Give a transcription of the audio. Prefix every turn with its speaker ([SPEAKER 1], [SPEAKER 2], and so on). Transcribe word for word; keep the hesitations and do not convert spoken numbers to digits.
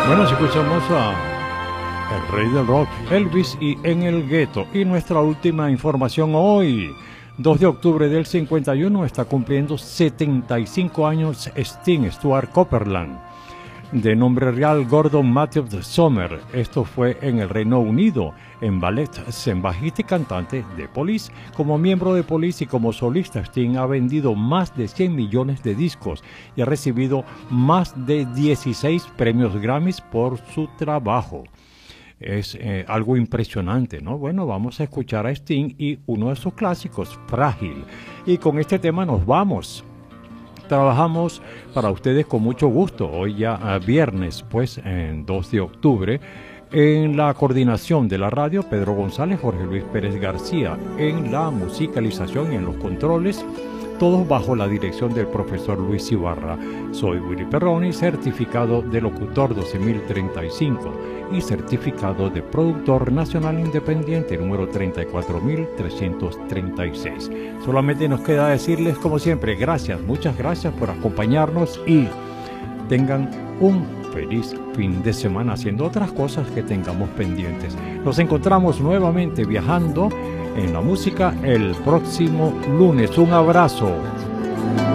[SPEAKER 1] Bueno, si escuchamos a el rey del rock, Elvis, y En el Gueto. Y nuestra última información hoy, dos de octubre del cincuenta y uno, está cumpliendo setenta y cinco años Sting, Stuart Copeland, de nombre real Gordon Matthews Sommer. Esto fue en el Reino Unido, en ballet, bajista y cantante de Police. Como miembro de Police y como solista, Sting ha vendido más de cien millones de discos y ha recibido más de dieciséis premios Grammys por su trabajo. Es eh, algo impresionante, ¿no? Bueno, vamos a escuchar a Sting y uno de sus clásicos, Frágil. Y con este tema nos vamos. Trabajamos para ustedes con mucho gusto, hoy ya viernes, pues, en dos de octubre, en la coordinación de la radio, Pedro González, Jorge Luis Pérez García, en la musicalización y en los controles, todos bajo la dirección del profesor Luis Ibarra. Soy Willy Perroni, certificado de locutor doce mil treinta y cinco y certificado de productor nacional independiente número treinta y cuatro mil trescientos treinta y seis. Solamente nos queda decirles, como siempre, gracias, muchas gracias por acompañarnos y tengan un feliz fin de semana haciendo otras cosas que tengamos pendientes. Nos encontramos nuevamente viajando en la música el próximo lunes. Un abrazo.